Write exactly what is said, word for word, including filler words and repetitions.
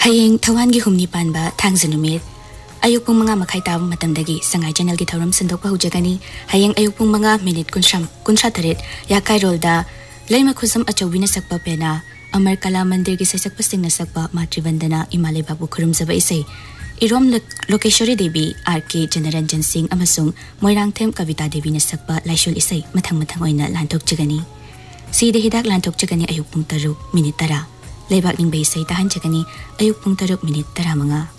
Hayeng Thawan gi humni panba thangza numit ayuk pung mga makai taw matamdagi sangai channel gi thauram sandok pa hujagani hayeng ayuk pung mga minute kunsham kunsha taret ya kai rolda laima khusam achawina sakpa pena Amar Kala Mandir gi sasak pasting na sakpa Matrivandana Imalay Babu Kurum Zaba Isay Irom Lokeshwari Devi R K Janaranjan Singh amasung Moirang Them Kavita Devi na sakpa Laishul Isay mathang-mathang oina lantok jagani Sida hidak lantok jagani ayuk pung taruk minute tara Laibak ning bay say tahan jagani ayuk pung taruk minute tara mga